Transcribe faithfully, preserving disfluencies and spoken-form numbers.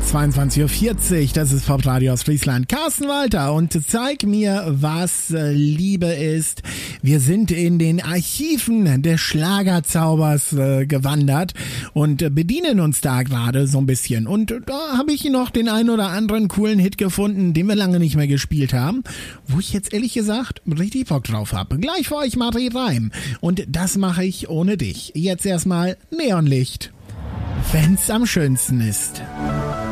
zweiundzwanzig Uhr vierzig, das ist Popradio aus Friesland. Carsten Walter und zeig mir, was Liebe ist. Wir sind in den Archiven des Schlagerzaubers äh, gewandert und äh, bedienen uns da gerade so ein bisschen. Und äh, da habe ich noch den einen oder anderen coolen Hit gefunden, den wir lange nicht mehr gespielt haben, wo ich jetzt ehrlich gesagt richtig Bock drauf habe. Gleich für euch Marie Reim. Und das mache ich ohne dich. Jetzt erstmal Neonlicht. Wenn's am schönsten ist.